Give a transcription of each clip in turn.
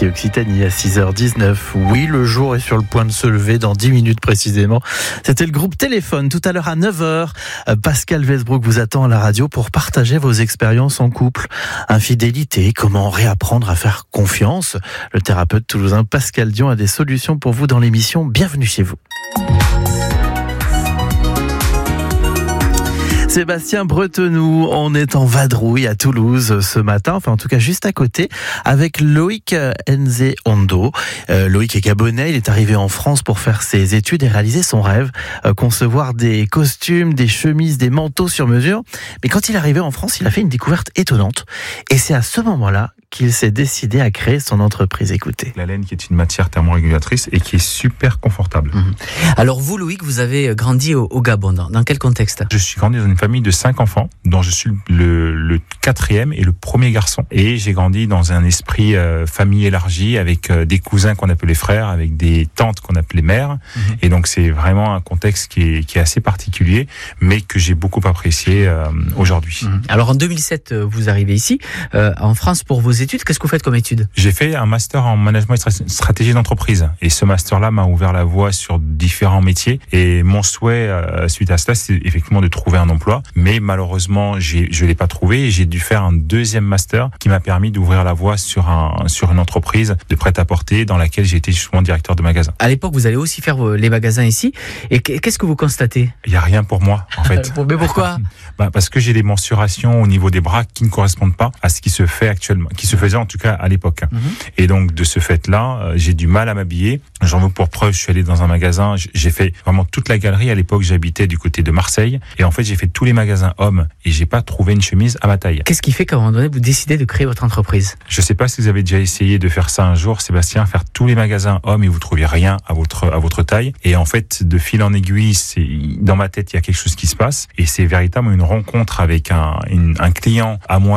ici Occitanie à 6h19. Oui, le jour est sur le point de se lever dans 10 minutes précisément. C'était le groupe Téléphone. Tout à l'heure à 9h, Pascal Westbrook vous attend à la radio pour partager vos expériences en couple. Infidélité, comment réapprendre à faire confiance. Le thérapeute toulousain Pascal Dion a des solutions pour vous dans l'émission. Bienvenue chez vous. Sébastien Bretenoux, on est en vadrouille à Toulouse ce matin, enfin en tout cas juste à côté, avec Loïc Nzeondo. Loïc est gabonais, il est arrivé en France pour faire ses études et réaliser son rêve, concevoir des costumes, des chemises, des manteaux sur mesure. Mais quand il est arrivé en France, il a fait une découverte étonnante. Et c'est à ce moment-là qu'il s'est décidé à créer son entreprise. Écoutez. La laine qui est une matière thermorégulatrice et qui est super confortable. Alors vous, Loïc, vous avez grandi au Gabon. Dans quel contexte ? Je suis grandi dans une famille de 5 enfants, dont je suis le 4e et le premier garçon. Et j'ai grandi dans un esprit famille élargie, avec des cousins qu'on appelait frères, avec des tantes qu'on appelait mères. Et donc c'est vraiment un contexte qui est assez particulier, mais que j'ai beaucoup apprécié aujourd'hui. Alors en 2007, vous arrivez ici, en France, pour vos études. Qu'est-ce que vous faites comme études ? J'ai fait un master en management et stratégie d'entreprise. Et ce master-là m'a ouvert la voie sur différents métiers. Et mon souhait, suite à cela, c'est effectivement de trouver un emploi. Mais malheureusement, je ne l'ai pas trouvé. Et j'ai dû faire un deuxième master qui m'a permis d'ouvrir la voie sur une entreprise de prêt-à-porter dans laquelle j'ai été justement directeur de magasin. À l'époque, vous allez aussi faire les magasins ici. Et qu'est-ce que vous constatez ? Il n'y a rien pour moi, en fait. Mais pourquoi ? Parce que j'ai des mensurations au niveau des bras qui ne correspondent pas à ce qui se fait actuellement, qui se faisait en tout cas à l'époque. Et donc de ce fait-là, j'ai du mal à m'habiller. J'en veux pour preuve, je suis allé dans un magasin, j'ai fait vraiment toute la galerie. À l'époque, j'habitais du côté de Marseille. Et en fait, j'ai fait tous les magasins hommes et j'ai pas trouvé une chemise à ma taille. Qu'est-ce qui fait qu'à un moment donné, vous décidez de créer votre entreprise ? Je sais pas si vous avez déjà essayé de faire ça un jour, Sébastien, faire tous les magasins hommes et vous trouviez rien à votre taille. Et en fait, de fil en aiguille, dans ma tête, il y a quelque chose qui se passe. Et c'est véritablement une rencontre avec un client à moi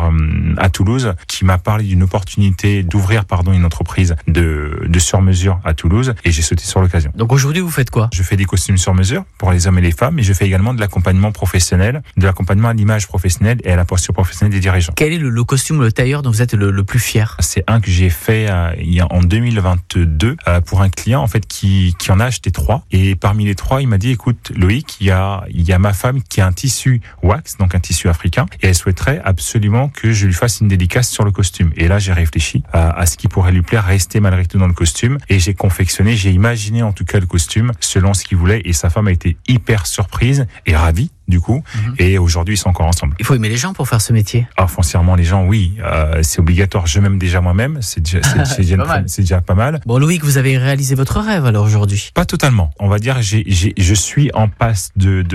à Toulouse qui m'a parlé d'une opportunité d'ouvrir une entreprise de sur-mesure à Toulouse et j'ai sauté sur l'occasion. Donc aujourd'hui, vous faites quoi ? Je fais des costumes sur mesure pour les hommes et les femmes et je fais également de l'accompagnement professionnel, de l'accompagnement à l'image professionnelle et à la posture professionnelle des dirigeants. Quel est le costume ou le tailleur dont vous êtes le plus fier ? C'est un que j'ai fait en 2022 pour un client en fait qui en a acheté 3 et parmi les 3, il m'a dit écoute Loïc, il y a ma femme qui a un tissu wax, donc un tissu africain et elle souhaiterait absolument que je lui fasse une dédicace sur le costume. Et là, j'ai réfléchi à ce qui pourrait lui plaire, rester malgré tout dans le costume. Et j'ai imaginé en tout cas le costume selon ce qu'il voulait. Et sa femme a été hyper surprise et ravie du coup. Et aujourd'hui, ils sont encore ensemble. Il faut aimer les gens pour faire ce métier. Foncièrement, les gens, oui. C'est obligatoire. Je m'aime déjà moi-même. C'est déjà pas mal. Bon, Loïc, vous avez réalisé votre rêve alors aujourd'hui ? Pas totalement. On va dire, je suis en passe de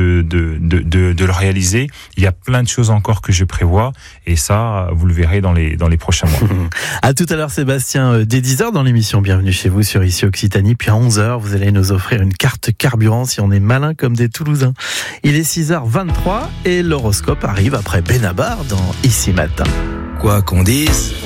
le réaliser. Il y a plein de choses encore que je prévois. Et ça, vous le verrez dans les prochains mois. À tout à l'heure, Sébastien, dès 10h dans l'émission. Bienvenue chez vous sur ici Occitanie. Puis à 11h, vous allez nous offrir une carte carburant si on est malin comme des Toulousains. Il est 6h23 et l'horoscope arrive après Benabar dans Ici Matin. Quoi qu'on dise,